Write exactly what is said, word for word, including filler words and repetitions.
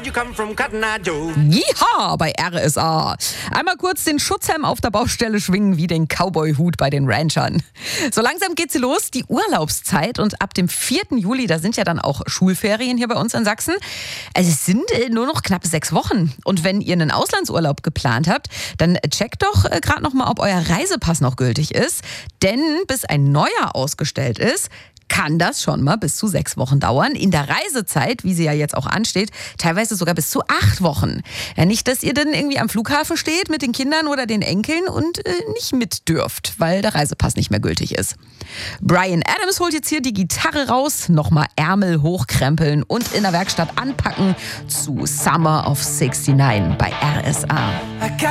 you come from, Cotton Eye Joe? Jiha bei R S A. Einmal kurz den Schutzhelm auf der Baustelle schwingen wie den Cowboy-Hut bei den Ranchern. So langsam geht sie los, die Urlaubszeit. Und ab dem vierten Juli, da sind ja dann auch Schulferien hier bei uns in Sachsen. Also es sind äh, nur noch knapp sechs Wochen. Und wenn ihr einen Auslandsurlaub geplant habt, dann checkt doch äh, gerade noch mal, ob euer Reisepass noch gültig ist. Denn bis ein neuer ausgestellt ist, kann das schon mal bis zu sechs Wochen dauern. In der Reisezeit, wie sie ja jetzt auch ansteht, teilweise sogar bis zu acht Wochen. Ja, nicht, dass ihr dann irgendwie am Flughafen steht mit den Kindern oder den Enkeln und äh, nicht mit dürft, weil der Reisepass nicht mehr gültig ist. Bryan Adams holt jetzt hier die Gitarre raus, nochmal Ärmel hochkrempeln und in der Werkstatt anpacken zu Summer of sixty-nine bei R S A.